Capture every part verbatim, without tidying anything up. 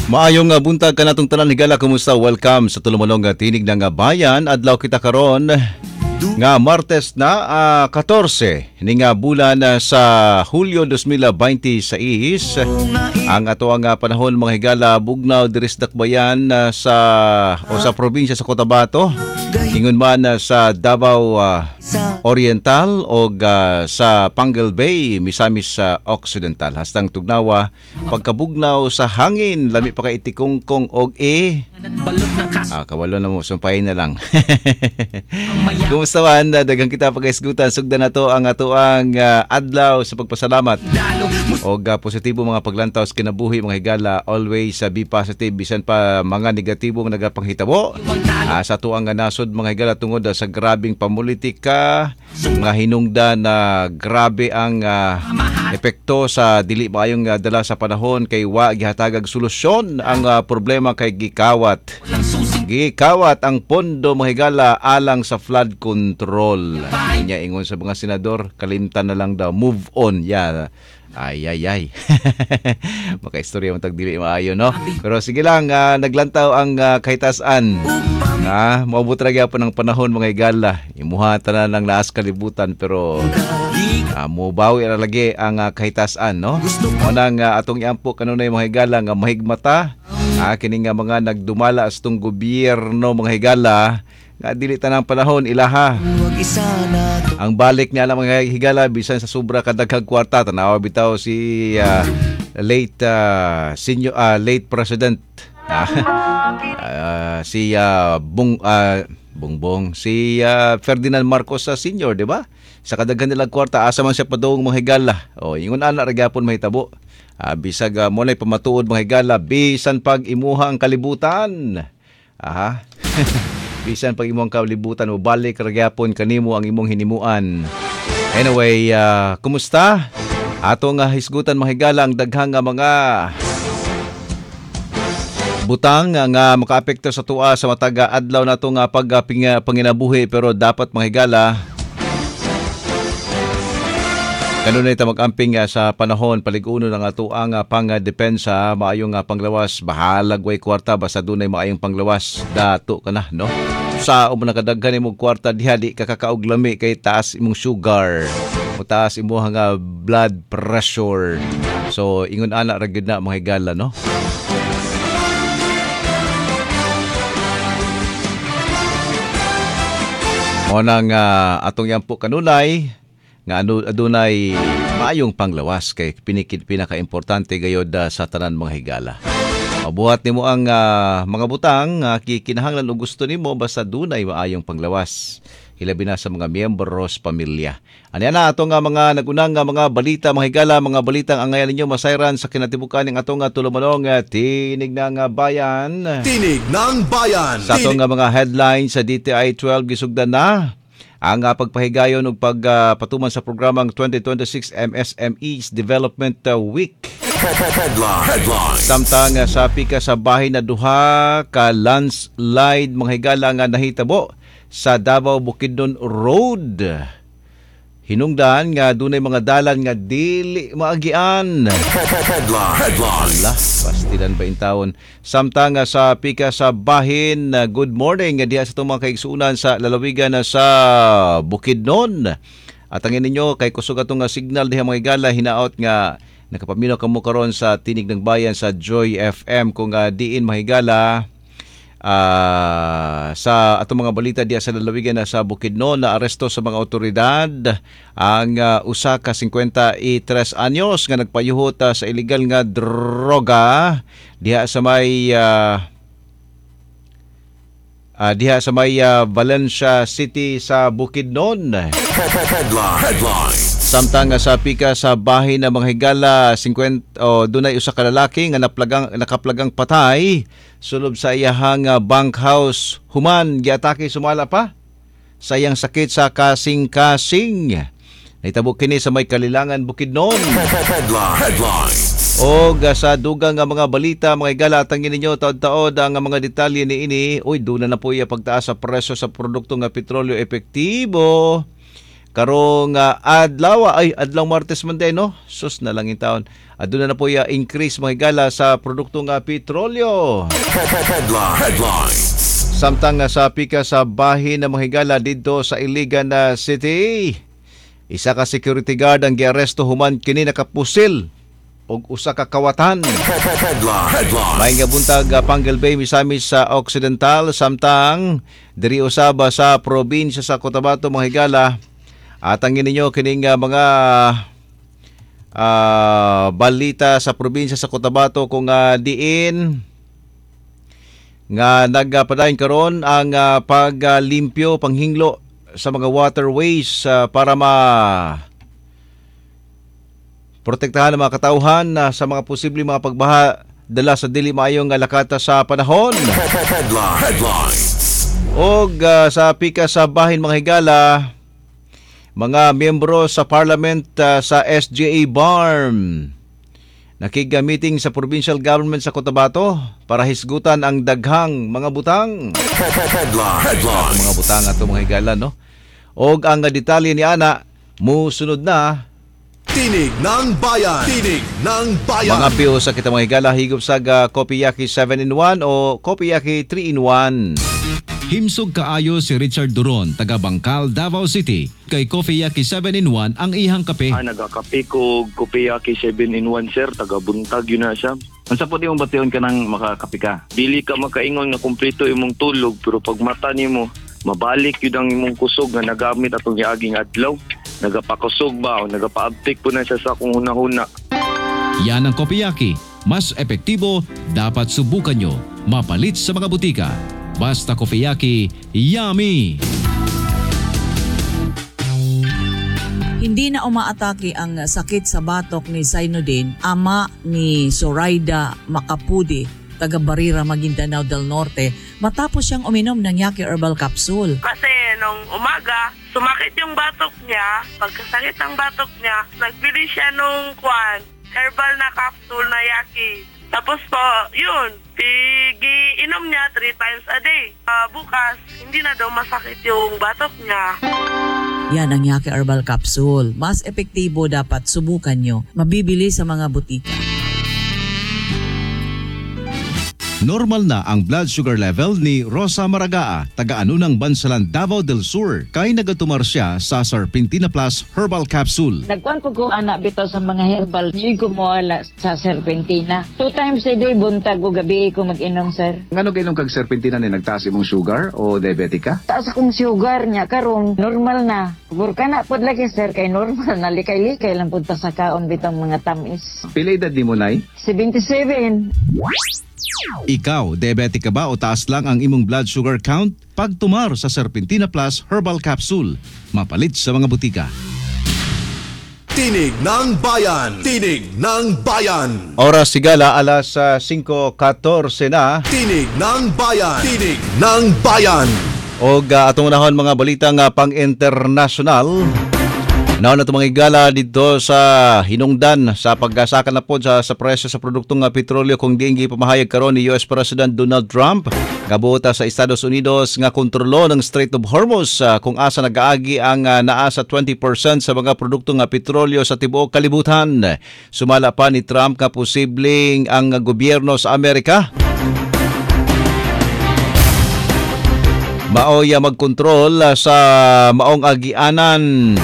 Maayong uh, buntag ka natong tanan higala, kumusta? Welcome sa tulumalong uh, tinig ng uh, bayan. Adlaw kita karon nga Martes na uh, fourteen ning uh, bulan uh, sa Hulyo twenty twenty-six. Ang ato ang uh, panahon mga higala, bugnaw diri sa dakbayan uh, sa o sa probinsya sa Cotabato. Ingon man uh, sa Davao uh, Oriental o uh, sa Pangal Bay, misamis sa uh, Occidental. Hastang tugnawa pagkabugnaw sa hangin, lami pa kay itikongkong og e. Ah, kawalo na mo, sumpahin na lang. Kumusta man, daghang kita pag-isgutan, sugdan na to ang ato ang uh, adlaw sa pagpasalamat. O uh, positibo mga paglantaw sa kinabuhi mga higala, always uh, be positive, bisan pa mga negatibong nagapanghitabo. Uh, sa tuang nga nasod mga higala tungod uh, sa grabing pamulitika, nga hinungdan na uh, grabe ang uh, epekto sa dili maayong uh, dala sa panahon, kay wa gihatagag solusyon ang uh, problema kay gikawat. Gikawat ang pondo mga higala alang sa flood control. Inya ingon sa mga senador, kalimtan na lang daw, move on. Yeah. Ay, ay, ay. Maka-istorya mong tagdili maayo, no? Pero sige lang, uh, naglantaw ang uh, kahitasan. Ah, maabot ra gyapon ang panahon mga higala. Imuhatan na lang naas kalibutan, pero uh, mubawi ra lagi ang uh, kahitasan, no? Unang uh, atong iampo kanunay mga higala nga mahigmata. Ah, kini nga mga nagdumala sa itong gobyerno mga higala, nga dili tanang panahon ilaha. Ang balik niya lang mga higala, bisan sa sobra kadaghang kwarta. Tanawa bitaw si uh, late uh, senior uh, late president uh, si uh, Bung uh, Bongbong si uh, Ferdinand Marcos sa uh, senior, di ba? Sa kadaghan nilang kwarta, asa man siya padung mga higala. O ingon ana ra gyapon mahitabo. Uh, bisag uh, mo na'y pamatuod mga higala, bisan pag imuha ang kalibutan. Aha. Bisan pag imuha ang kalibutan, mo balik ra gyapon kanimo ang imong hinimuan. Anyway, uh, kumusta? Ato nga hisgutan mga higala ang daghang nga mga butang nga makaapekto sa tuwa sa mataga adlaw nato nga pagpanginabuhi, pero dapat mga higala kanunay ta mag-amping uh, sa panahon paliguno ng ato ang uh, pang-depensa, maayong uh, panglawas, bahalag way kwarta basta dunay maayong panglawas, dato ka na, no? Sa umuna kadaghan imong kwarta diha, di ka kakaog lami kay taas imong sugar o taas imong nga blood pressure. So ingon ana ra gyud na mga higala, no? Mo nang uh, atong yampo kanunay nga ano adunay maayong panglawas, kay pinikit pinaka-importante gayod uh, sa tanan mga higala. Mabuhat nimo ang uh, mga butang uh, kikinahanglan o gusto nimo basta dunay maayong panglawas, hilabi na sa mga miyembros pamilya. Ani ana ato nga mga nagunang nga mga balita mga higala, mga balitang angayan ninyo masayran sa kinatibukan ning ato nga tulumalong uh, tinig ng uh, bayan. Tinig ng bayan. Sa ato nga mga headlines sa D T I twelve gisugdan na ang uh, pagpahigayon ug pagpatuman uh, sa programang twenty twenty-six M S M Es Development uh, Week. Headline. Samtang uh, sa pika sa bahin na duha ka landslide mga higala nga nahitabo sa Davao Bukidnon Road. Hinungdan nga dunay mga dalan nga dili maagian. Headline. Allah, pastilan ba intawon. Samtang nga sa pika sa bahin, uh, good morning nga diha sa itong mga kaigsuunan sa lalawigan na sa Bukidnon. At angin ninyo kay kusog atong nga signal diha mga higala, hinaot nga nakapaminaw kamo karon sa Tinig ng Bayan sa Joy F M kung uh, diin mga higala. Uh, sa atong mga balita diya sa lalawigan na sa Bukidnon, na aresto sa mga otoridad ang uh, usa ka fifty-three anyos nga nagpayuhot uh, sa illegal nga droga diha sa may uh, uh, diha sa may uh, Valencia City sa Bukidnon. Headline. Samtang sa pika sa bahin ng mga higala, fifty o oh, dunay usa ka lalaki nga naplagang nakaplagang patay sulod sa iyahang uh, bank house. Human giatake sumala pa sa iyang sakit sa kasing-kasing. Nahitabo kini sa may Kalilangan, Bukidnon. Headline. O sa dugang nga mga balita mga higala, tangin ninyo taod-taod ang mga detalye ni ini. Uy, doon na na po iya pagtaas sa presyo sa produkto nga petrolyo epektibo. karong uh, adlaw ay adlaw Martes man din, no? Sus na lang in taon. Aduna na po ya increase mga higala sa produkto nga petrolyo. Headline. Headlines. Samtang uh, sa pika sa bahin ng mga higala dito sa Iligan uh, City, isa ka security guard ang giaresto human kini nakapusil og usa ka kawatan. Headline. Headline. May nga buntag uh, Pangal Bay Misamis sa Occidental, samtang diri usaba sa probinsya sa Cotabato mga higala. At ang ninyo kining uh, mga uh, balita sa probinsya sa Cotabato kung uh, diin nga nagpadayon karon ang uh, paglimpyo, panghinglo sa mga waterways uh, para ma protektahan ang mga katauhan uh, sa mga posibleng mga pagbaha dala sa dili maayong uh, lakata sa panahon. Headline. Headlines. Og uh, sa pika sa bahin mga higala, mga miyembro sa Parliament uh, sa S J A B A R M nakigamiting sa provincial government sa Cotabato para hisgutan ang daghang mga butang. Headline. Headlines. Mga butang ato mga higala, no? Og ang detalye ni ana musunod na. Tinig ng bayan. Tinig ng bayan. Mga piyo sa kita mga higala, higop sa uh, Kopiyaki seven in one o Kopiyaki three in one. Himsog kaayo si Richard Duron, taga Bangkal, Davao City. Kay Kopiyaki seven in one ang ihang kape. Ah, nagakape ko Kopiyaki seven in one, sir. Taga Buntag yun na siya. Unsa po di mo bation ka nang makakape ka? Dili ka makaingon nga kumpleto imong tulog, pero pag mata nimo mabalik yun ang imong kusog nga nagamit atong giaging adlaw. Nagapakusog ba o nagapaabtik po na siya sa kung hunahuna. Yan ang Kopiyaki. Mas epektibo, dapat subukan nyo. Mapalit sa mga butika. Basta Kopiyaki, yummy! Hindi na umaatake ang sakit sa batok ni Zainuddin, ama ni Zoraida Macapudi, taga Barira, Maguindanao del Norte, matapos siyang uminom ng Yaki Herbal Capsule. Kasi nung umaga, sumakit yung batok niya. Pagkasakit ng batok niya, nagbili siya nung kwan, herbal na capsule na Yaki. Tapos po, yun, pigi-inom niya three times a day. Uh, bukas, hindi na daw masakit yung batok niya. Yan ang Yaki Herbal Capsule. Mas epektibo, dapat subukan nyo. Mabibili sa mga butika. Normal na ang blood sugar level ni Rosa Maragaa, taga-ano ng Bansalan, Davao del Sur, kay nagatumar siya sa Serpentina Plus Herbal Capsule. Nagkuhan po ko anak bito sa mga herbal. Hindi ko mawala sa Serpentina. Two times a day, buntag o gabi ko mag-inom, sir. Ngano kainom kag serpentina ni nagtaas imong sugar o diabetic ka? Taas akong sugar niya, karon normal na. Burka na po lagi, sir, kay normal na. Likay-likay lang po sa kaon bitang mga tamis. Pila edad ni mo nay? seventy-seven. Ikaw, diabetic ka ba o taas lang ang imong blood sugar count? Pagtumar sa Serpentina Plus Herbal Capsule. Mapalit sa mga butika. Tinig ng bayan. Tinig ng bayan. Oras sigala alas uh, five fourteen na. Tinig ng bayan. Tinig ng bayan. Og uh, atong unahon mga balita nga pang-international. Naon na itong mga higala dito sa hinungdan sa paggasaka na po sa, sa presyo sa produktong uh, petrolyo kung diingi pamahayag karon ni U S President Donald Trump gabuta sa Estados Unidos nga kontrolo ng Strait of Hormuz uh, kung asa nagaagi ang uh, naa sa twenty percent sa mga produktong uh, petrolyo sa tibuok kalibutan. Sumala pa ni Trump nga posibleng ang uh, gobyerno sa Amerika maoya magkontrol uh, sa maong agianan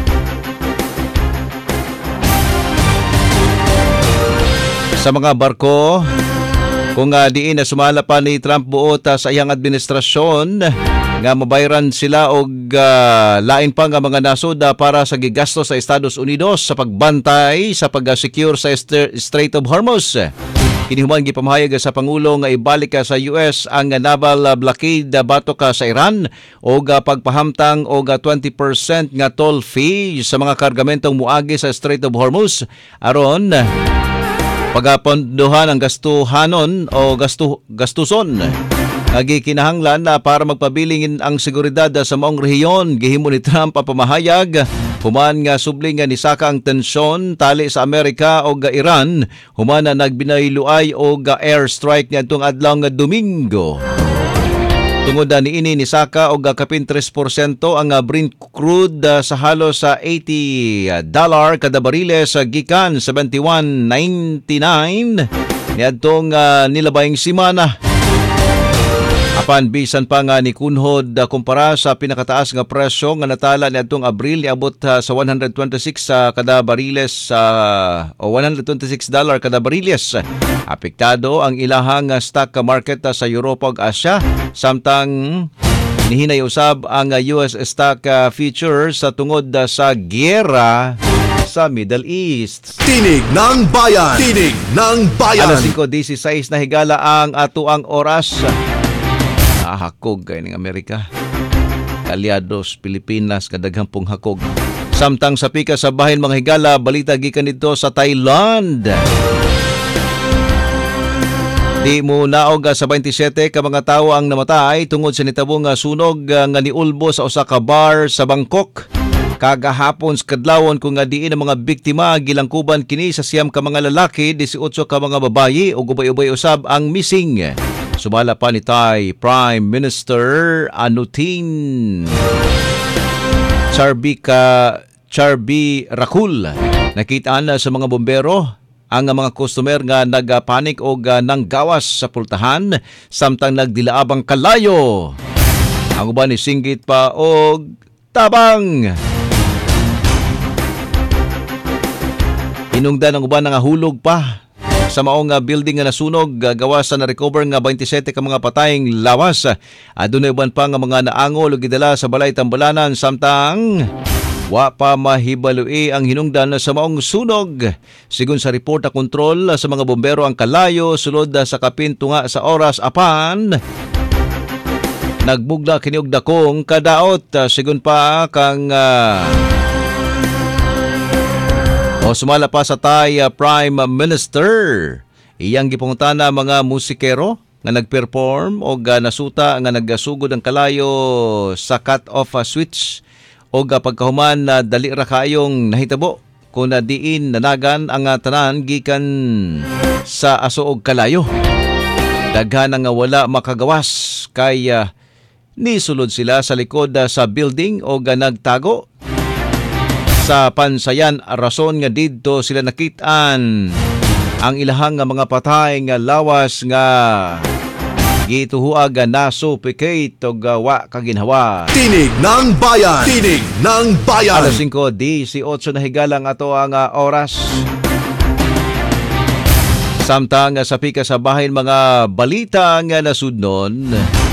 sa mga barko kung uh, diin na sumala pa ni Trump buot uh, sa iyang administrasyon nga mabayran sila og uh, lain pa nga mga nasod uh, para sa gigasto sa Estados Unidos sa pagbantay sa pag-secure sa Strait of Hormuz. Kinihuman gipamahayag sa Pangulo nga ibalik ka sa U S ang naval uh, blockade uh, batok ka sa Iran o uh, pagpahamtang og uh, twenty percent nga toll fee sa mga kargamentong muagi sa Strait of Hormuz aron pagapondohan ang gastuhanon o gastu, gastuson. Nagikinahanglan na para magpabilingin ang seguridad sa maong rehiyon. Gihimo ni Trump ang pamahayag. Human nga subling nga nisaka ang tensyon tali sa Amerika o ga Iran. Human na nagbinayluay o ga airstrike niya itong adlaw nga Domingo. Tungod na niini ni Saka og kapin three percent ang uh, Brent crude uh, sa halos sa eighty dollar kada bariles sa uh, gikan seventy-one ninety-nine niadtong uh, nilabayng semana. Apan bisan pa nga ni kunhod uh, kumpara sa pinakataas nga presyo nga natala niadtong Abril niabot uh, sa one hundred twenty-six sa uh, kada bariles uh, o one hundred twenty-six dollar kada bariles. Apektado ang ilahang uh, stock market uh, sa Europa ug Asia samtang nihinay usab ang uh, U S stock uh, futures sa tungod uh, sa giyera sa Middle East. Tinig ng Bayan. Tinig ng Bayan. Alas five sixteen na higala ang atuang oras. Hakog kay ng Amerika. Aliados, Pilipinas, kadaghang pong hakog. Samtang sa pika sa bahin mga higala, balita gikan dito sa Thailand. Di mo naog sa twenty-seven ka mga tawo ang namatay tungod sa nitabong sunog nga niulbo sa usa ka bar sa Bangkok. Kagahapon sa kadlawon kung nga diin ang mga biktima gilangkuban kini sa siyam ka mga lalaki, eighteen ka mga babayi ug ubay-ubay usab ang missing. Sumala pa ni Thai Prime Minister Anutin Charbika Charbi Rakul. Nakitaan na sa mga bombero ang mga customer nga nagapanik o nanggawas sa pultahan samtang nagdilaabang kalayo. Ang uban ni singgit pa og tabang. Hinungdan ang uban nga hulog pa sa maong building nga nasunog, gawas na recover nga twenty-seven ka mga patayng lawas. Adunay uban pa nga mga naangol ug gidala sa balay tambalanan samtang wa pa mahibalui ang hinungdan sa maong sunog. Sigun sa report na kontrol sa mga bombero ang kalayo sulod sa kapin tunga sa oras apan nagbugda kini og dakong kadaot. Sigun pa kang uh, o sumala pa sa Thai uh, Prime Minister, iyang gipungutana mga musikero nga nagperform o uh, nasuta nga nagasugod ang kalayo sa cut-off uh, switch o uh, pagkahuman na uh, dali ra kayong nahitabo kung na diin nanagan ang uh, tanan gikan sa aso og kalayo. Daghan nga wala makagawas kay uh, nisulod sila sa likod uh, sa building o uh, nagtago. Sa pansayan, rason nga didto sila nakitaan ang ilahang nga mga patay nga lawas nga gituhuag na suffocate o gawa kaginhawa. Tinig ng Bayan. Tinig ng Bayan. Alas five eighteen na higalang ato ang uh, oras. Samtang uh, sa pika sa bahin mga balita nga nasudnon.